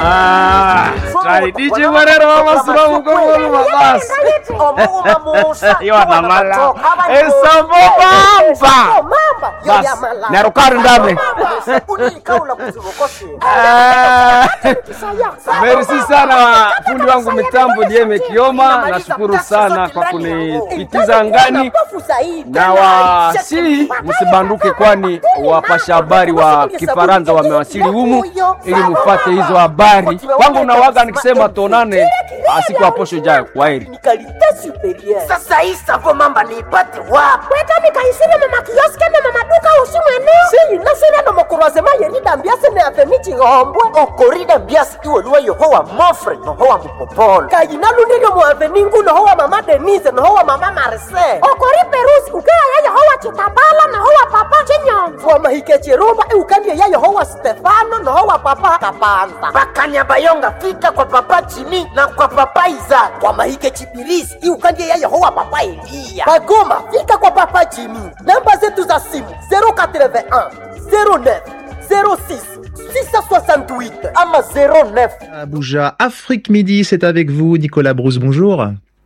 Kali DJ Warero Masura Mukuru Mabas. Iwana mala. Esa mamba. Bas. Narukari ndame. Merci sana fundi wangu mitambo Dieme Kioma, nashukuru sana kwa kunipitiza angani. Na wasi msibanduke, kwani wapasha habari wa Kifaransa wamewasili humu ili mufate hizo habari. Wangu nawaga nikisema tonane siku ya posho jayo. Kwaheri. Sasa hii savo mamba niipate wapi? Kweta mikaisire mama kioske na mama duka usimwene. Si nasina ndo mkurwazema yerida mbiase ne afemichi ngombwe. Okorida mbiase iwe luwa yohowa mofre nohowa mpopolo. Kajinalu nilio muaveningu nohowa mama Denise nohowa mama Marse. Okori perusi ukea ya yohowa chitabala nohowa papa chinyonzo. Foma hike chirumba ukandie ya yohowa Stefano nohowa papa Kapanza. Bakanya bayonga fika kwa papa Chimi na kwa papa Isaac. Kwa mahike chibirisi ukandie ya yohowa papa Elia. Bagoma fika kwa papa Jimmy. Namba zetu za simu 081 09 06 668 ama 09. Abuja, Afrique Midi, c'est avec vous, Nicolas Brousse, bonjour.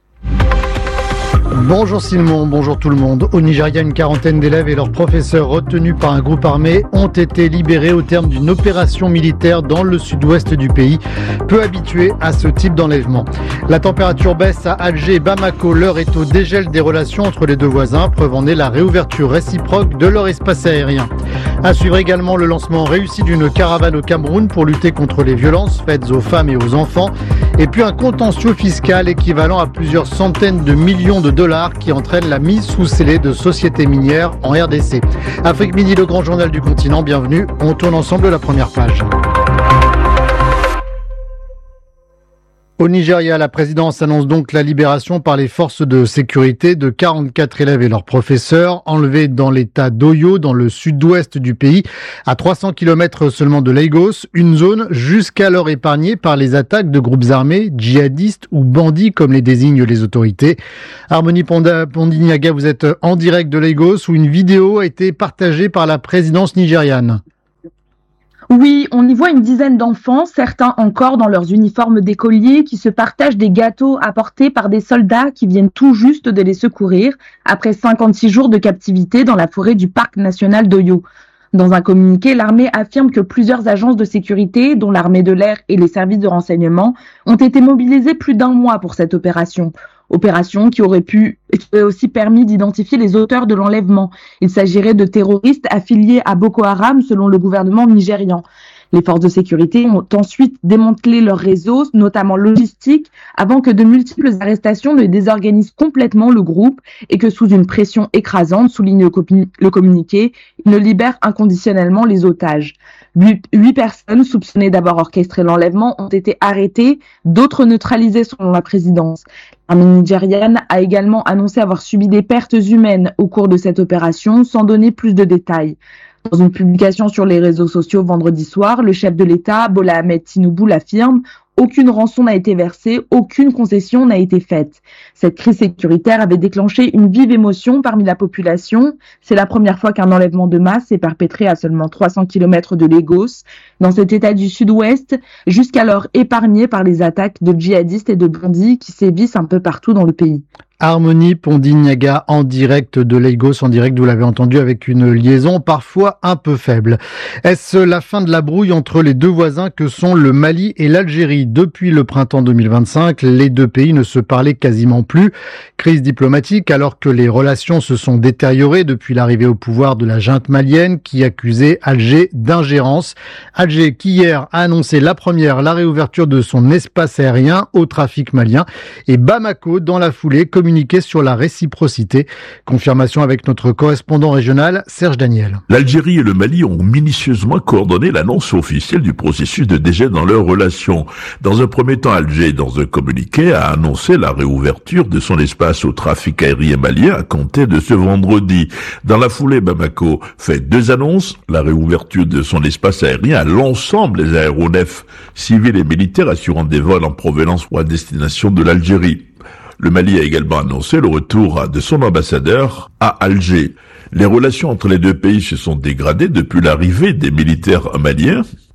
Bonjour Simon, bonjour tout le monde. Au Nigeria, une quarantaine d'élèves et leurs professeurs retenus par un groupe armé ont été libérés au terme d'une opération militaire dans le sud-ouest du pays. Peu habitués à ce type d'enlèvement. La température baisse à Alger et Bamako. L'heure est au dégel des relations entre les deux voisins, preuve en est la réouverture réciproque de leur espace aérien. À suivre également le lancement réussi d'une caravane au Cameroun pour lutter contre les violences faites aux femmes et aux enfants. Et puis un contentieux fiscal équivalent à plusieurs centaines de millions de dollars qui entraîne la mise sous scellé de sociétés minières en RDC. Afrique Midi, le grand journal du continent, bienvenue. On tourne ensemble la première page. Au Nigeria, la présidence annonce donc la libération par les forces de sécurité de 44 élèves et leurs professeurs enlevés dans l'état d'Oyo, dans le sud-ouest du pays, à 300 km seulement de Lagos, une zone jusqu'alors épargnée par les attaques de groupes armés, djihadistes ou bandits comme les désignent les autorités. Harmonie Pondiniaga, vous êtes en direct de Lagos où une vidéo a été partagée par la présidence nigériane. Oui, on y voit une dizaine d'enfants, certains encore dans leurs uniformes d'écoliers, qui se partagent des gâteaux apportés par des soldats qui viennent tout juste de les secourir après 56 jours de captivité dans la forêt du parc national d'Oyo. Dans un communiqué, l'armée affirme que plusieurs agences de sécurité, dont l'armée de l'air et les services de renseignement, ont été mobilisées plus d'un mois pour cette opération. Opération qui aurait aussi permis d'identifier les auteurs de l'enlèvement. Il s'agirait de terroristes affiliés à Boko Haram selon le gouvernement nigérian. Les forces de sécurité ont ensuite démantelé leurs réseaux, notamment logistiques, avant que de multiples arrestations ne désorganisent complètement le groupe et que sous une pression écrasante, souligne le communiqué, ils ne libèrent inconditionnellement les otages. 8 personnes soupçonnées d'avoir orchestré l'enlèvement ont été arrêtées, d'autres neutralisées selon la présidence. L'armée nigériane a également annoncé avoir subi des pertes humaines au cours de cette opération, sans donner plus de détails. Dans une publication sur les réseaux sociaux vendredi soir, le chef de l'État, Bola Ahmed Tinubu, l'affirme. Aucune rançon n'a été versée, aucune concession n'a été faite. Cette crise sécuritaire avait déclenché une vive émotion parmi la population. C'est la première fois qu'un enlèvement de masse est perpétré à seulement 300 km de Lagos, dans cet état du sud-ouest, jusqu'alors épargné par les attaques de djihadistes et de bandits qui sévissent un peu partout dans le pays. Harmonie Pondiniaga en direct de Lagos, en direct, vous l'avez entendu, avec une liaison parfois un peu faible. Est-ce la fin de la brouille entre les deux voisins que sont le Mali et l'Algérie? Depuis le printemps 2025, les deux pays ne se parlaient quasiment plus. Crise diplomatique alors que les relations se sont détériorées depuis l'arrivée au pouvoir de la junte malienne qui accusait Alger d'ingérence. Alger qui hier a annoncé la réouverture de son espace aérien au trafic malien et Bamako dans la foulée communiqué sur la réciprocité. Confirmation avec notre correspondant régional, Serge Daniel. L'Algérie et le Mali ont minutieusement coordonné l'annonce officielle du processus de dégel dans leurs relations. Dans un premier temps, Alger, dans un communiqué, a annoncé la réouverture de son espace au trafic aérien malien à compter de ce vendredi. Dans la foulée, Bamako fait 2 annonces, la réouverture de son espace aérien à l'ensemble des aéronefs civils et militaires assurant des vols en provenance ou à destination de l'Algérie. Le Mali a également annoncé le retour de son ambassadeur à Alger. Les relations entre les deux pays se sont dégradées depuis l'arrivée des militaires maliens.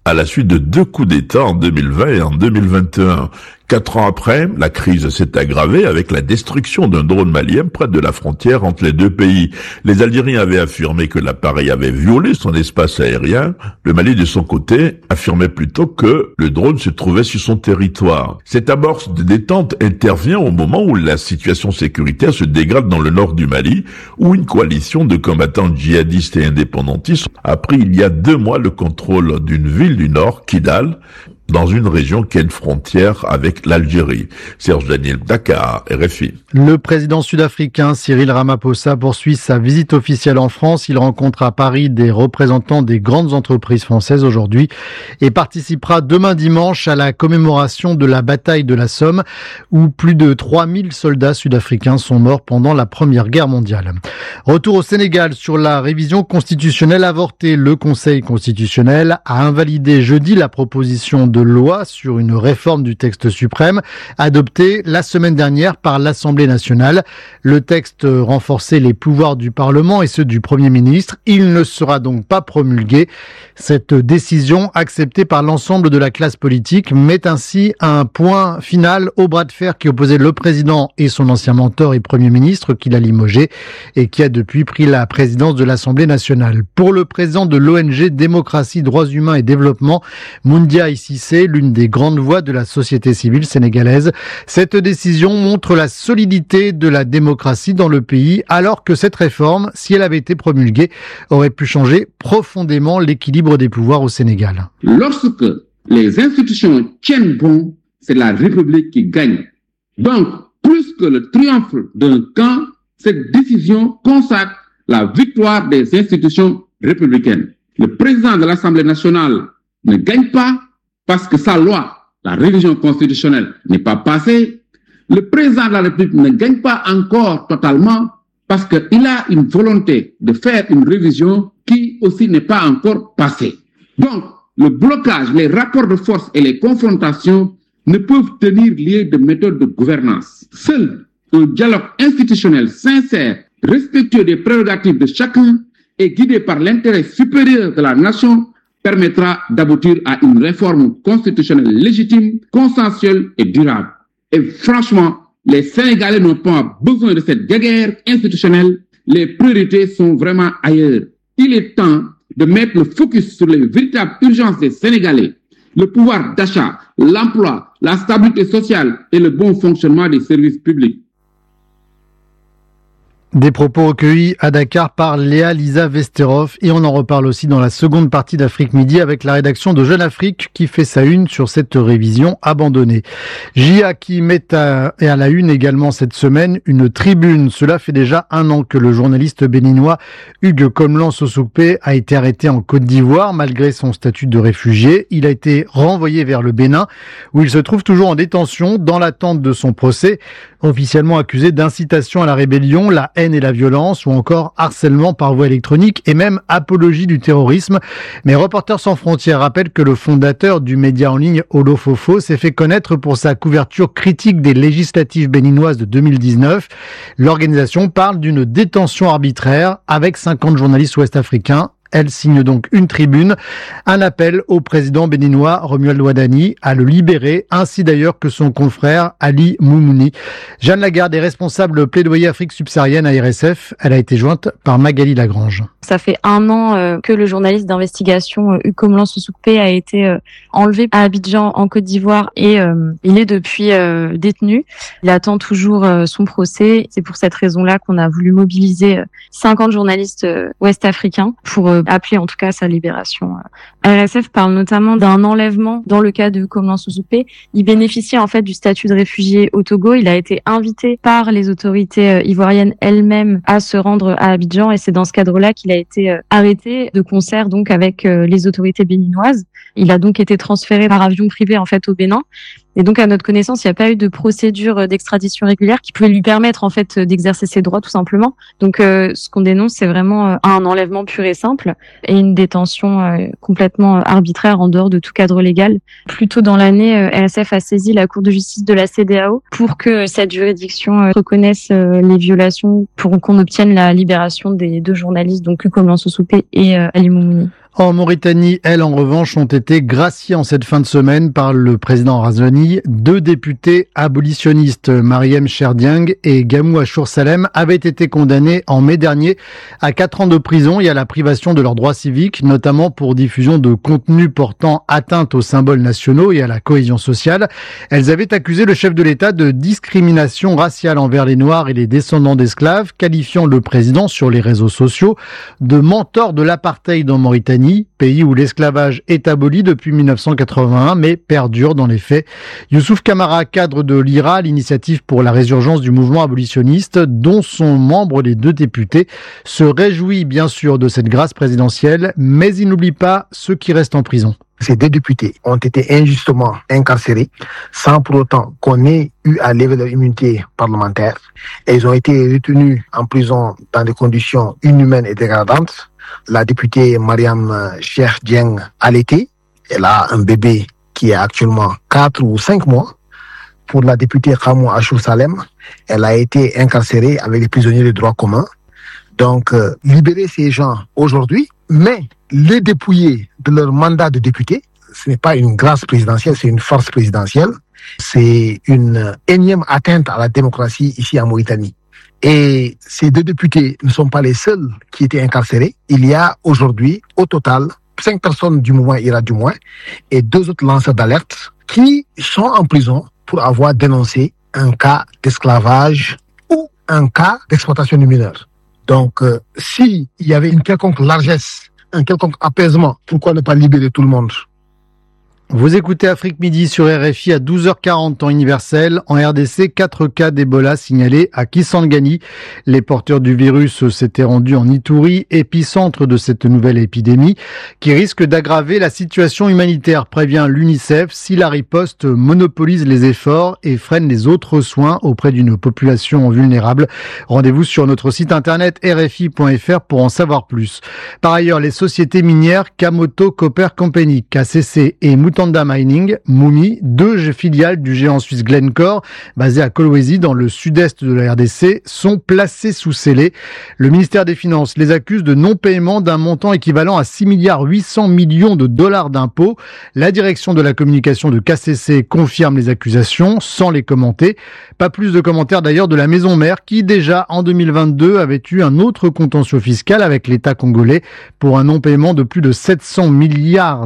à la suite de 2 coups d'État en 2020 et en 2021. 4 ans après, la crise s'est aggravée avec la destruction d'un drone malien près de la frontière entre les deux pays. Les Algériens avaient affirmé que l'appareil avait violé son espace aérien. Le Mali, de son côté, affirmait plutôt que le drone se trouvait sur son territoire. Cette amorce de détente intervient au moment où la situation sécuritaire se dégrade dans le nord du Mali, où une coalition de combattants djihadistes et indépendantistes a pris il y a 2 mois le contrôle d'une ville du nord, Kidal, dans une région qui a une frontière avec l'Algérie. Serge Daniel, Dakar, RFI. Le président sud-africain Cyril Ramaphosa poursuit sa visite officielle en France. Il rencontre à Paris des représentants des grandes entreprises françaises aujourd'hui et participera demain dimanche à la commémoration de la bataille de la Somme où plus de 3000 soldats sud-africains sont morts pendant la Première Guerre mondiale. Retour au Sénégal sur la révision constitutionnelle avortée. Le Conseil constitutionnel a invalidé jeudi la proposition de loi sur une réforme du texte suprême adoptée la semaine dernière par l'Assemblée nationale. Le texte renforçait les pouvoirs du Parlement et ceux du Premier ministre. Il ne sera donc pas promulgué. Cette décision, acceptée par l'ensemble de la classe politique, met ainsi un point final au bras de fer qui opposait le président et son ancien mentor et Premier ministre qu'il a limogé et qui a depuis pris la présidence de l'Assemblée nationale. Pour le président de l'ONG Démocratie, Droits Humains et Développement, Moundia Cissé, l'une des grandes voix de la société civile sénégalaise. Cette décision montre la solidité de la démocratie dans le pays, alors que cette réforme, si elle avait été promulguée, aurait pu changer profondément l'équilibre des pouvoirs au Sénégal. Lorsque les institutions tiennent bon, c'est la République qui gagne. Donc, plus que le triomphe d'un camp, cette décision consacre la victoire des institutions républicaines. Le président de l'Assemblée nationale ne gagne pas parce que sa loi, la révision constitutionnelle, n'est pas passée. Le président de la République ne gagne pas encore totalement parce qu'il a une volonté de faire une révision qui aussi n'est pas encore passée. Donc, le blocage, les rapports de force et les confrontations ne peuvent tenir lieu de méthode de gouvernance. Seul un dialogue institutionnel sincère, respectueux des prérogatives de chacun et guidé par l'intérêt supérieur de la nation permettra d'aboutir à une réforme constitutionnelle légitime, consensuelle et durable. Et franchement, les Sénégalais n'ont pas besoin de cette guerre institutionnelle. Les priorités sont vraiment ailleurs. Il est temps de mettre le focus sur les véritables urgences des Sénégalais, le pouvoir d'achat, l'emploi, la stabilité sociale et le bon fonctionnement des services publics. Des propos recueillis à Dakar par Léa Lisa Vesterov et on en reparle aussi dans la seconde partie d'Afrique Midi avec la rédaction de Jeune Afrique qui fait sa une sur cette révision abandonnée. JA qui met à la une également cette semaine une tribune. Cela fait déjà 1 an que le journaliste béninois Hugues Komlan-Sosokpé a été arrêté en Côte d'Ivoire malgré son statut de réfugié. Il a été renvoyé vers le Bénin où il se trouve toujours en détention dans l'attente de son procès, officiellement accusé d'incitation à la rébellion, la haine et la violence ou encore harcèlement par voie électronique et même apologie du terrorisme. Mais Reporters sans frontières rappelle que le fondateur du média en ligne Olofofo s'est fait connaître pour sa couverture critique des législatives béninoises de 2019. L'organisation parle d'une détention arbitraire avec 50 journalistes ouest-africains. Elle signe donc une tribune, un appel au président béninois Romuald Wadani à le libérer, ainsi d'ailleurs que son confrère Ali Moumouni. Jeanne Lagarde est responsable plaidoyer Afrique subsaharienne à RSF. Elle a été jointe par Magali Lagrange. Ça fait 1 an que le journaliste d'investigation Hugues Komlan-Sosokpé a été enlevé à Abidjan en Côte d'Ivoire et il est depuis détenu. Il attend toujours son procès. C'est pour cette raison-là qu'on a voulu mobiliser 50 journalistes ouest-africains pour appeler en tout cas à sa libération. RSF parle notamment d'un enlèvement dans le cas de Komlan-Sosokpé. Il bénéficiait en fait du statut de réfugié au Togo. Il a été invité par les autorités ivoiriennes elles-mêmes à se rendre à Abidjan et c'est dans ce cadre-là qu'il a été arrêté de concert donc avec les autorités béninoises. Il a donc été transféré par avion privé en fait au Bénin. Et donc, à notre connaissance, il n'y a pas eu de procédure d'extradition régulière qui pouvait lui permettre, en fait, d'exercer ses droits, tout simplement. Donc, ce qu'on dénonce, c'est vraiment un enlèvement pur et simple et une détention complètement arbitraire en dehors de tout cadre légal. Plus tôt dans l'année, RSF a saisi la Cour de justice de la CEDEAO pour que cette juridiction reconnaisse les violations pour qu'on obtienne la libération des 2 journalistes, donc Hugues Komlan-Sosokpé et Ali Moumouni. En Mauritanie, elles, en revanche, ont été graciées en cette fin de semaine par le président Razouani. 2 députés abolitionnistes, Mariem Cherdiang et Gamou Achour Salem, avaient été condamnés en mai dernier à 4 ans de prison et à la privation de leurs droits civiques, notamment pour diffusion de contenus portant atteinte aux symboles nationaux et à la cohésion sociale. Elles avaient accusé le chef de l'État de discrimination raciale envers les Noirs et les descendants d'esclaves, qualifiant le président sur les réseaux sociaux de mentor de l'apartheid en Mauritanie, pays où l'esclavage est aboli depuis 1981, mais perdure dans les faits. Youssouf Kamara, cadre de l'IRA, l'initiative pour la résurgence du mouvement abolitionniste, dont sont membres les 2 députés, se réjouit bien sûr de cette grâce présidentielle, mais il n'oublie pas ceux qui restent en prison. Ces 2 députés ont été injustement incarcérés sans pour autant qu'on ait eu à lever leur immunité parlementaire. Et ils ont été retenus en prison dans des conditions inhumaines et dégradantes. La députée Mariam Cherdiang allaitée, elle a un bébé qui a actuellement 4 ou 5 mois. Pour la députée Gamou Achour Salem, elle a été incarcérée avec les prisonniers de droit commun. Donc, libérer ces gens aujourd'hui, mais les dépouiller de leur mandat de député, ce n'est pas une grâce présidentielle, c'est une force présidentielle. C'est une énième atteinte à la démocratie ici en Mauritanie. Et ces 2 députés ne sont pas les seuls qui étaient incarcérés. Il y a aujourd'hui, au total, 5 personnes du mouvement IRA du moins et 2 autres lanceurs d'alerte qui sont en prison pour avoir dénoncé un cas d'esclavage ou un cas d'exploitation de mineurs. Donc, s'il y avait une quelconque largesse, un quelconque apaisement, pourquoi ne pas libérer tout le monde ? Vous écoutez Afrique Midi sur RFI à 12h40 temps universel. En RDC, 4 cas d'Ebola signalés à Kisangani. Les porteurs du virus s'étaient rendus en Ituri, épicentre de cette nouvelle épidémie, qui risque d'aggraver la situation humanitaire, prévient l'UNICEF, si la riposte monopolise les efforts et freine les autres soins auprès d'une population vulnérable. Rendez-vous sur notre site internet rfi.fr pour en savoir plus. Par ailleurs, les sociétés minières Kamoto Copper Company, KCC et Mutanda Mining, Moumi, 2 filiales du géant suisse Glencore, basées à Kolwezi dans le sud-est de la RDC, sont placées sous scellé. Le ministère des Finances les accuse de non-paiement d'un montant équivalent à 6,8 milliards de dollars d'impôts. La direction de la communication de KCC confirme les accusations sans les commenter. Pas plus de commentaires d'ailleurs de la maison mère qui déjà en 2022 avait eu un autre contentieux fiscal avec l'État congolais pour un non-paiement de plus de 700 millions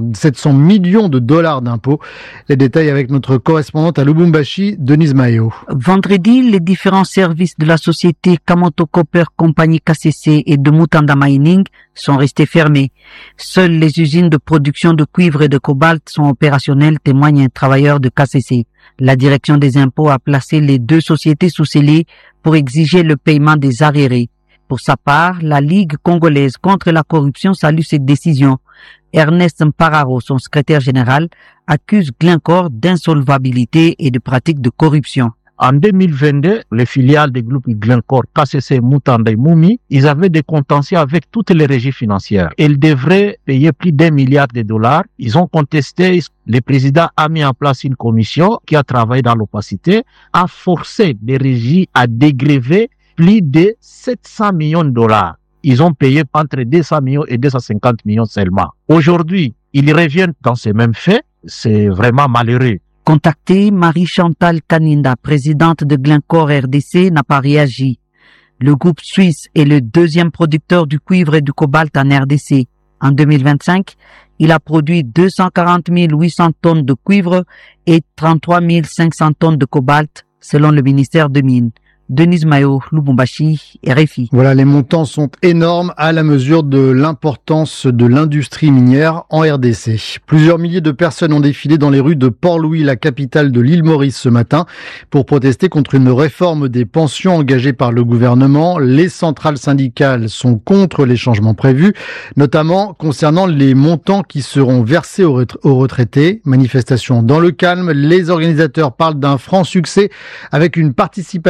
de dollars d'impôts. Les détails avec notre correspondante à Lubumbashi, Denise Mayo. Vendredi, les différents services de la société Kamoto Copper Company KCC et de Mutanda Mining sont restés fermés. Seules les usines de production de cuivre et de cobalt sont opérationnelles, témoigne un travailleur de KCC. La direction des impôts a placé les 2 sociétés sous scellé pour exiger le paiement des arriérés. Pour sa part, la Ligue congolaise contre la corruption salue cette décision. Ernest Mpararo, son secrétaire général, accuse Glencore d'insolvabilité et de pratiques de corruption. En 2022, les filiales des groupes Glencore, KCC, Mutanda et Moumi, ils avaient des contentieux avec toutes les régies financières. Ils devraient payer plus d'1 milliard de dollars. Ils ont contesté. Le président a mis en place une commission qui a travaillé dans l'opacité, a forcé les régies à dégréver plus de 700 millions de dollars. Ils ont payé entre 200 millions et 250 millions seulement. Aujourd'hui, ils reviennent dans ces mêmes faits. C'est vraiment malheureux. Contactée, Marie-Chantal Kaninda, présidente de Glencore RDC, n'a pas réagi. Le groupe suisse est le 2e producteur du cuivre et du cobalt en RDC. En 2025, il a produit 240 800 tonnes de cuivre et 33 500 tonnes de cobalt, selon le ministère des Mines. Denise Mayo, Lubumbashi, RFI. Voilà, les montants sont énormes à la mesure de l'importance de l'industrie minière en RDC. Plusieurs milliers de personnes ont défilé dans les rues de Port-Louis, la capitale de l'île Maurice ce matin, pour protester contre une réforme des pensions engagée par le gouvernement. Les centrales syndicales sont contre les changements prévus, notamment concernant les montants qui seront versés aux retraités. Manifestation dans le calme, les organisateurs parlent d'un franc succès avec une participation qui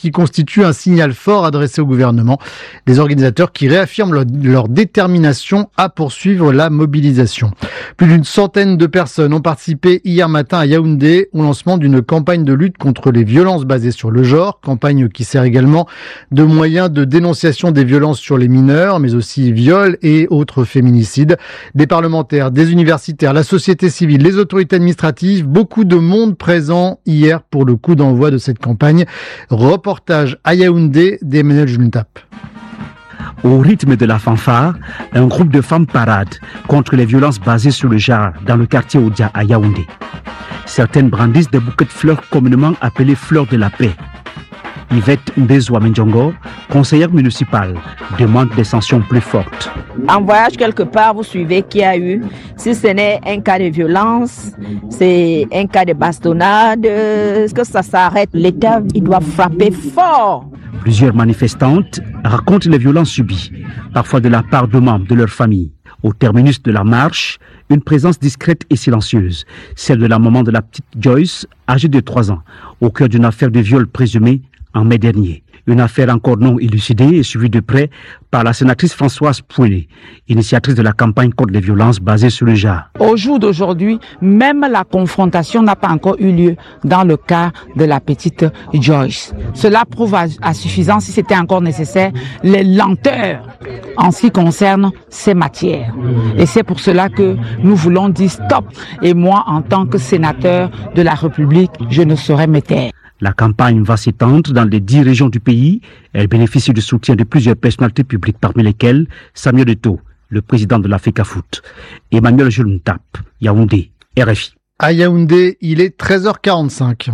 qui constitue un signal fort adressé au gouvernement. Des organisateurs qui réaffirment leur détermination à poursuivre la mobilisation. Plus d'une centaine de personnes ont participé hier matin à Yaoundé au lancement d'une campagne de lutte contre les violences basées sur le genre, campagne qui sert également de moyen de dénonciation des violences sur les mineurs, mais aussi viols et autres féminicides. Des parlementaires, des universitaires, la société civile, les autorités administratives, beaucoup de monde présent hier pour le coup d'envoi de cette campagne. Reportage à Yaoundé d'Emmanuel Juntap. Au rythme de la fanfare, un groupe de femmes parade contre les violences basées sur le genre dans le quartier Oudia à Yaoundé. Certaines brandissent des bouquets de fleurs communément appelées fleurs de la paix. Yvette Mbezoua Mendjongo, conseillère municipale, demande des sanctions plus fortes. En voyage quelque part, vous suivez qu'il y a eu, si ce n'est un cas de violence, c'est un cas de bastonnade, que ça s'arrête, l'État, il doit frapper fort. Plusieurs manifestantes racontent les violences subies, parfois de la part de membres de leur famille. Au terminus de la marche, une présence discrète et silencieuse, celle de la maman de la petite Joyce, âgée de 3 ans, au cœur d'une affaire de viol présumé en mai dernier. Une affaire encore non élucidée et suivie de près par la sénatrice Françoise Pouillet, initiatrice de la campagne contre les violences basées sur le genre. Au jour d'aujourd'hui, même la confrontation n'a pas encore eu lieu dans le cas de la petite Joyce. Cela prouve à suffisance, si c'était encore nécessaire, les lenteurs en ce qui concerne ces matières. Et c'est pour cela que nous voulons dire stop. Et moi, en tant que sénateur de la République, je ne saurais me taire. La campagne va s'étendre dans les 10 régions du pays. Elle bénéficie du soutien de plusieurs personnalités publiques, parmi lesquelles Samuel Eto'o, le président de la FECAFOOT, Emmanuel Juntap, Yaoundé, RFI. À Yaoundé, il est 13h45.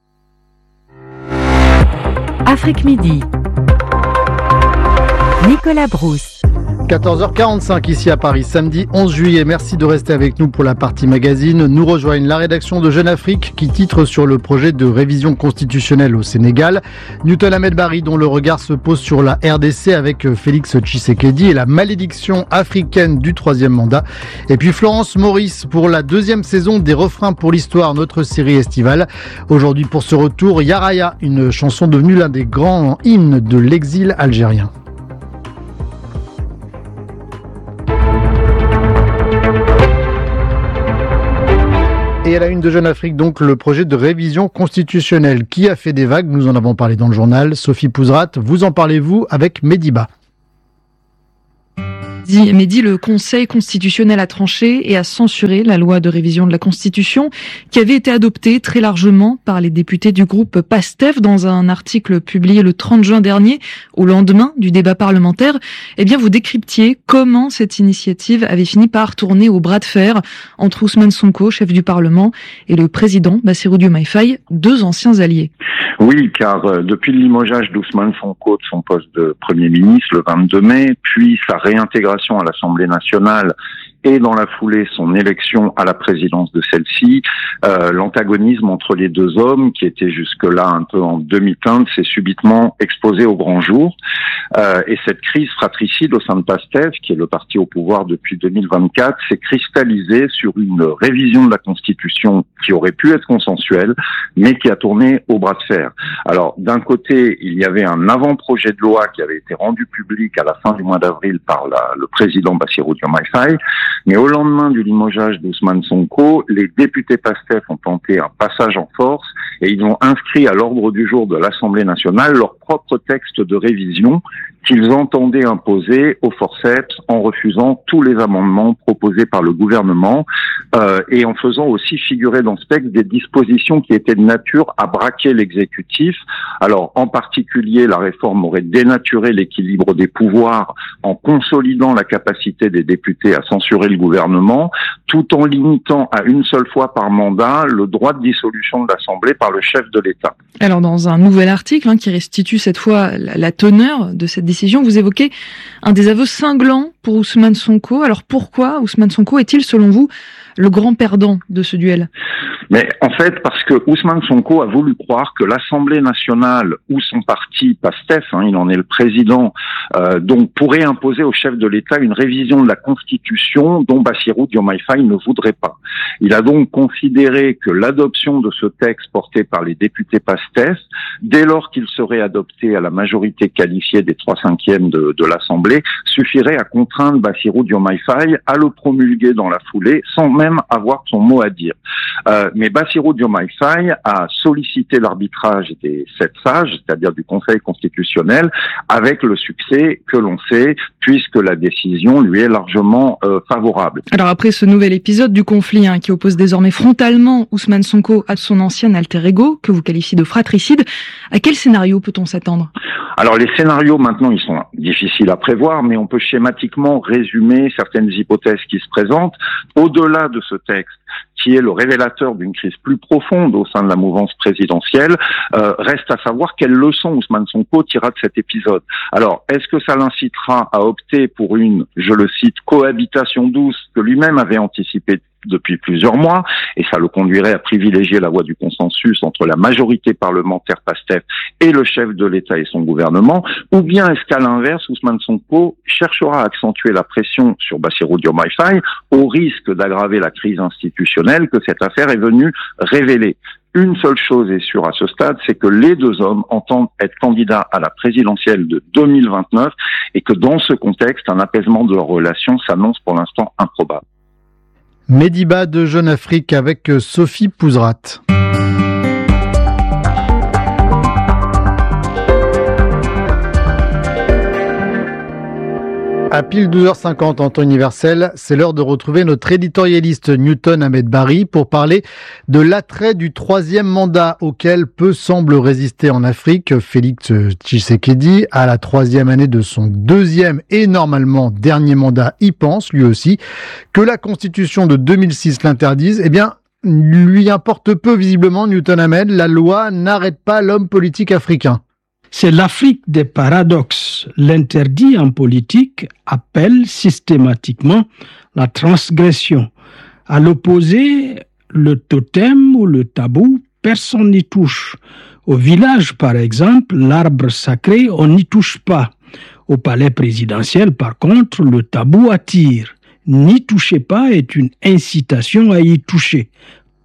Afrique Midi. Nicolas Brousse. 14h45 ici à Paris, samedi 11 juillet. Merci de rester avec nous pour la partie magazine. Nous rejoignent la rédaction de Jeune Afrique qui titre sur le projet de révision constitutionnelle au Sénégal. Newton Ahmed Barry dont le regard se pose sur la RDC avec Félix Tshisekedi et la malédiction africaine du 3e mandat. Et puis Florence Maurice pour la 2e saison des Refrains pour l'Histoire, notre série estivale. Aujourd'hui pour ce retour, Yaraya, une chanson devenue l'un des grands hymnes de l'exil algérien. Et à la une de Jeune Afrique, donc, le projet de révision constitutionnelle qui a fait des vagues. Nous en avons parlé dans le journal. Sophie Pouzrat, vous en parlez-vous avec Mediba? Mehdi, le Conseil constitutionnel a tranché et a censuré la loi de révision de la Constitution qui avait été adoptée très largement par les députés du groupe PASTEF dans un article publié le 30 juin dernier, au lendemain du débat parlementaire. Eh bien, vous décryptiez comment cette initiative avait fini par tourner au bras de fer entre Ousmane Sonko, chef du Parlement, et le président Bassirou Diomaye Faye, 2 anciens alliés. Oui, car depuis le limogeage d'Ousmane Sonko de son poste de Premier ministre le 22 mai, puis sa réintégration à l'Assemblée nationale et dans la foulée son élection à la présidence de celle-ci, l'antagonisme entre les deux hommes, qui était jusque-là un peu en demi-teinte, s'est subitement exposé au grand jour. Et cette crise fratricide au sein de PASTEF, qui est le parti au pouvoir depuis 2024, s'est cristallisée sur une révision de la Constitution qui aurait pu être consensuelle, mais qui a tourné au bras de fer. Alors, d'un côté, il y avait un avant-projet de loi qui avait été rendu public à la fin du mois d'avril par le président Bassirou Diomaye Faye, mais au lendemain du limogeage d'Ousmane Sonko, les députés PASTEF ont tenté un passage en force et ils ont inscrit à l'ordre du jour de l'Assemblée nationale leur propre texte de révision qu'ils entendaient imposer au forceps en refusant tous les amendements proposés par le gouvernement et en faisant aussi figurer dans ce texte des dispositions qui étaient de nature à braquer l'exécutif. Alors, en particulier, la réforme aurait dénaturé l'équilibre des pouvoirs en consolidant la capacité des députés à censurer le gouvernement, tout en limitant à une seule fois par mandat le droit de dissolution de l'Assemblée par le chef de l'État. Alors, dans un nouvel article qui restitue cette fois la teneur de cette décision, vous évoquez un des aveux cinglants pour Ousmane Sonko. Alors pourquoi Ousmane Sonko est-il, selon vous, le grand perdant de ce duel? Mais en fait, parce que Ousmane Sonko a voulu croire que l'Assemblée nationale ou son parti, PASTEF, il en est le président, donc pourrait imposer au chef de l'État une révision de la Constitution dont Bassirou Diomaye Faye ne voudrait pas. Il a donc considéré que l'adoption de ce texte porté par les députés PASTEF, dès lors qu'il serait adopté à la majorité qualifiée des 3/5 de l'Assemblée, suffirait à contraindre Bassirou Diomaye Faye à le promulguer dans la foulée sans même avoir son mot à dire. Mais Bassirou Diomaye Faye a sollicité l'arbitrage des 7 sages, c'est-à-dire du Conseil constitutionnel, avec le succès que l'on sait, puisque la décision lui est largement favorable. Alors après ce nouvel épisode du conflit qui oppose désormais frontalement Ousmane Sonko à son ancien alter ego, que vous qualifiez de fratricide, à quel scénario peut-on s'attendre ? Alors les scénarios maintenant, ils sont difficiles à prévoir, mais on peut schématiquement résumer certaines hypothèses qui se présentent. Au-delà de ce texte, qui est le révélateur d'une crise plus profonde au sein de la mouvance présidentielle, reste à savoir quelles leçons Ousmane Sonko tirera de cet épisode. Alors, est-ce que ça l'incitera à opter pour une, je le cite, cohabitation douce que lui-même avait anticipée depuis plusieurs mois, et ça le conduirait à privilégier la voie du consensus entre la majorité parlementaire PASTEF et le chef de l'État et son gouvernement, ou bien est-ce qu'à l'inverse, Ousmane Sonko cherchera à accentuer la pression sur Bassirou Diomaye Faye au risque d'aggraver la crise institutionnelle que cette affaire est venue révéler. Une seule chose est sûre à ce stade, c'est que les deux hommes entendent être candidats à la présidentielle de 2029 et que dans ce contexte, un apaisement de leurs relations s'annonce pour l'instant improbable. Mediba de Jeune Afrique avec Sophie Pouzrat. À pile 12h50 en temps universel, c'est l'heure de retrouver notre éditorialiste Newton Ahmed Barry pour parler de l'attrait du 3e mandat auquel peu semble résister en Afrique Félix Tshisekedi. À la 3e année de son 2e et normalement dernier mandat, y pense lui aussi. Que la Constitution de 2006 l'interdise, lui importe peu visiblement Newton Ahmed. La loi n'arrête pas l'homme politique africain. C'est l'Afrique des paradoxes. L'interdit en politique appelle systématiquement la transgression. À l'opposé, le totem ou le tabou, personne n'y touche. Au village, par exemple, l'arbre sacré, on n'y touche pas. Au palais présidentiel, par contre, le tabou attire. N'y touchez pas est une incitation à y toucher. Pourquoi ?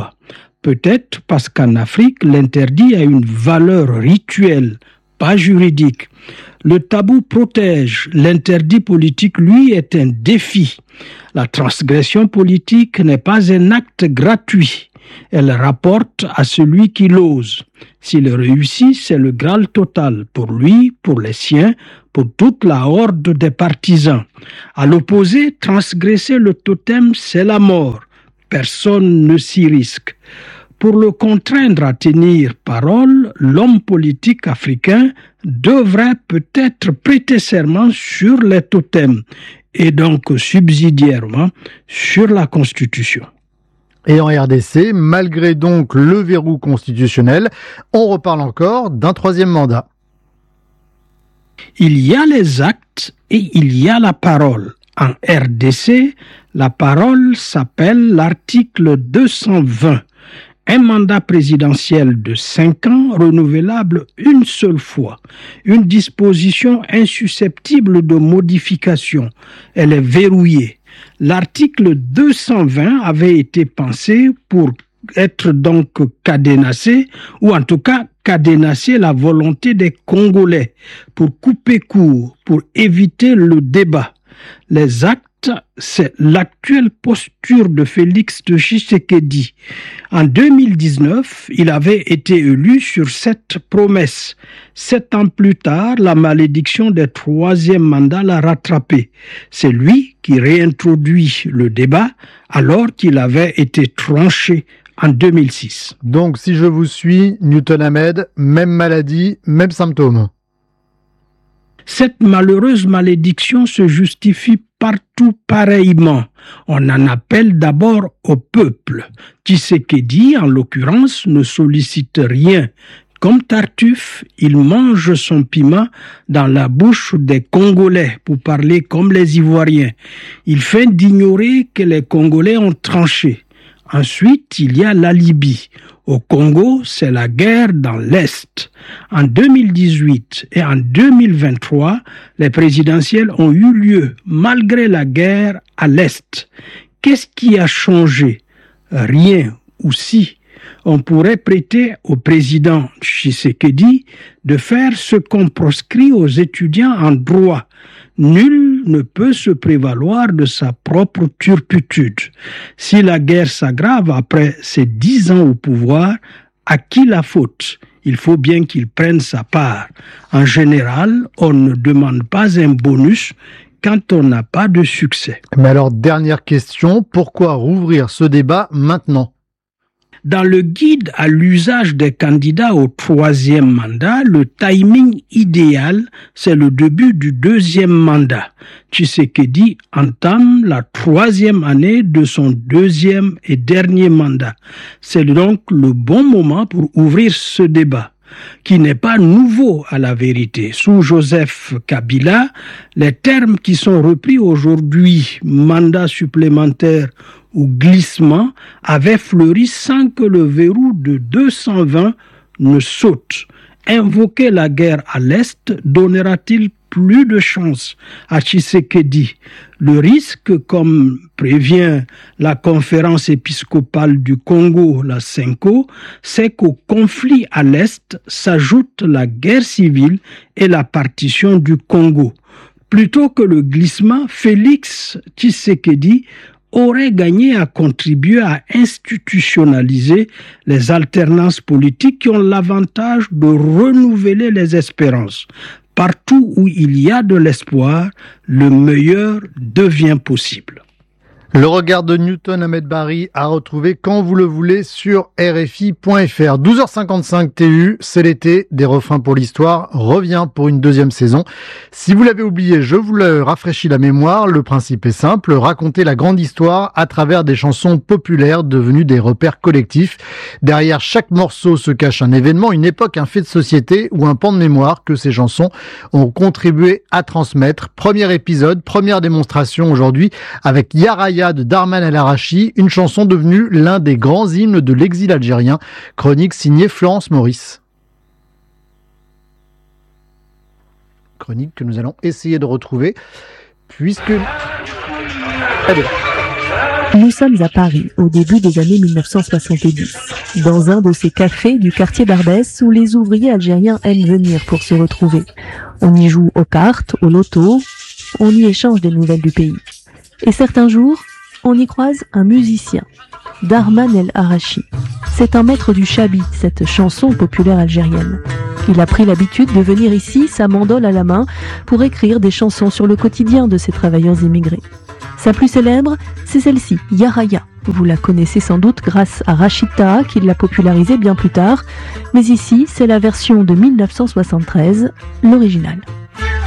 Peut-être parce qu'en Afrique, l'interdit a une valeur rituelle, pas juridique. Le tabou protège, l'interdit politique, lui, est un défi. La transgression politique n'est pas un acte gratuit. Elle rapporte à celui qui l'ose. S'il réussit, c'est le Graal total, pour lui, pour les siens, pour toute la horde des partisans. À l'opposé, transgresser le totem, c'est la mort. Personne ne s'y risque. Pour le contraindre à tenir parole, l'homme politique africain devrait peut-être prêter serment sur les totems et donc subsidiairement sur la Constitution. Et en RDC, malgré donc le verrou constitutionnel, on reparle encore d'un 3e mandat. Il y a les actes et il y a la parole. En RDC, la parole s'appelle l'article 220. Un mandat présidentiel de 5 ans renouvelable une seule fois. Une disposition insusceptible de modification. Elle est verrouillée. L'article 220 avait été pensé pour être donc cadenassé, ou en tout cas cadenasser la volonté des Congolais, pour couper court, pour éviter le débat. Les actes, c'est l'actuelle posture de Félix Tshisekedi. En 2019, il avait été élu sur cette promesse. 7 ans plus tard, la malédiction des 3e mandats l'a rattrapé. C'est lui qui réintroduit le débat alors qu'il avait été tranché en 2006. Donc, si je vous suis, Newton Ahmed, même maladie, même symptômes. Cette malheureuse malédiction se justifie partout pareillement. On en appelle d'abord au peuple. Tshisekedi, en l'occurrence, ne sollicite rien. Comme Tartuffe, il mange son piment dans la bouche des Congolais, pour parler comme les Ivoiriens. Il feint d'ignorer que les Congolais ont tranché. Ensuite, il y a la Libye. Au Congo, c'est la guerre dans l'Est. En 2018 et en 2023, les présidentielles ont eu lieu malgré la guerre à l'Est. Qu'est-ce qui a changé? Rien ou si. On pourrait prêter au président Tshisekedi de faire ce qu'on proscrit aux étudiants en droit. Nul ne peut se prévaloir de sa propre turpitude. Si la guerre s'aggrave après ses 10 ans au pouvoir, à qui la faute? Il faut bien qu'il prenne sa part. En général, on ne demande pas un bonus quand on n'a pas de succès. Mais alors, dernière question, pourquoi rouvrir ce débat maintenant? Dans le guide à l'usage des candidats au 3e mandat, le timing idéal, c'est le début du 2e mandat. Tshisekedi entame la 3e année de son 2e et dernier mandat. C'est donc le bon moment pour ouvrir ce débat, qui n'est pas nouveau à la vérité. Sous Joseph Kabila, les termes qui sont repris aujourd'hui, mandat supplémentaire ou glissement, avaient fleuri sans que le verrou de 220 ne saute. Invoquer la guerre à l'Est donnera-t-il plus de chance à Tshisekedi? Le risque, comme prévient la conférence épiscopale du Congo, la CENCO, c'est qu'au conflit à l'Est s'ajoute la guerre civile et la partition du Congo. Plutôt que le glissement, Félix Tshisekedi aurait gagné à contribuer à institutionnaliser les alternances politiques qui ont l'avantage de renouveler les espérances. Partout où il y a de l'espoir, le meilleur devient possible. Le regard de Newton Ahmed Barry à retrouver quand vous le voulez sur RFI.fr. 12h55 TU, c'est l'été, des refrains pour l'histoire, revient pour une 2e saison. Si vous l'avez oublié, je vous le rafraîchis la mémoire. Le principe est simple, raconter la grande histoire à travers des chansons populaires devenues des repères collectifs. Derrière chaque morceau se cache un événement, une époque, un fait de société ou un pan de mémoire que ces chansons ont contribué à transmettre. Premier épisode, première démonstration aujourd'hui avec Yaraya de Darman El Arachi, une chanson devenue l'un des grands hymnes de l'exil algérien. Chronique signée Florence Maurice. Chronique que nous allons essayer de retrouver, puisque... Nous sommes à Paris, au début des années 1970, dans un de ces cafés du quartier Barbès où les ouvriers algériens aiment venir pour se retrouver. On y joue aux cartes, au loto, on y échange des nouvelles du pays. Et certains jours, on y croise un musicien, Darman El Arachi. C'est un maître du chabi, cette chanson populaire algérienne. Il a pris l'habitude de venir ici, sa mandole à la main, pour écrire des chansons sur le quotidien de ces travailleurs immigrés. Sa plus célèbre, c'est celle-ci, Yaraya. Vous la connaissez sans doute grâce à Rachid Taha qui l'a popularisée bien plus tard, mais ici, c'est la version de 1973, l'original.